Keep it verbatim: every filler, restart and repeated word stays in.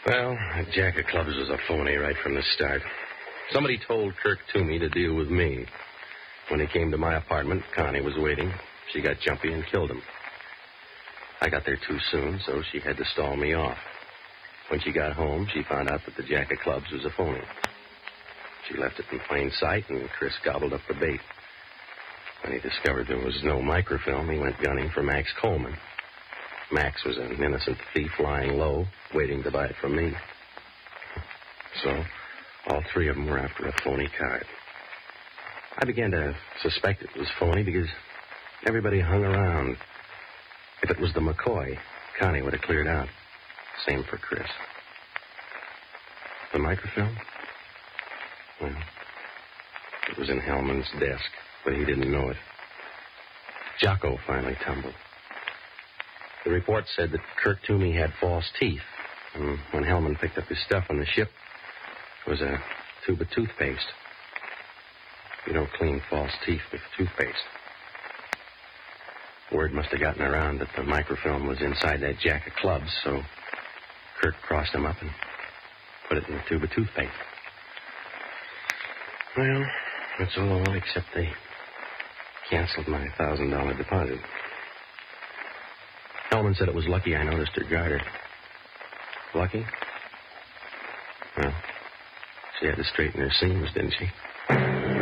Well, that Jack of Clubs was a phony right from the start. Somebody told Kirk Toomey to deal with me. When he came to my apartment, Connie was waiting. She got jumpy and killed him. I got there too soon, so she had to stall me off. When she got home, she found out that the Jack of Clubs was a phony. She left it in plain sight, and Chris gobbled up the bait. When he discovered there was no microfilm, he went gunning for Max Coleman. Max was an innocent thief lying low, waiting to buy it from me. So, all three of them were after a phony card. I began to suspect it was phony because everybody hung around. If it was the McCoy, Connie would have cleared out. Same for Chris. The microfilm? Well, it was in Hellman's desk, but he didn't know it. Jocko finally tumbled. The report said that Kirk Toomey had false teeth. And when Hellman picked up his stuff on the ship, it was a tube of toothpaste. You don't clean false teeth with toothpaste. Word must have gotten around that the microfilm was inside that Jack of Clubs, so Kirk crossed him up and put it in a tube of toothpaste. Well, that's all except they canceled my one thousand dollars deposit. Hellman said it was lucky I noticed her garter. Lucky? Well, she had to straighten her seams, didn't she?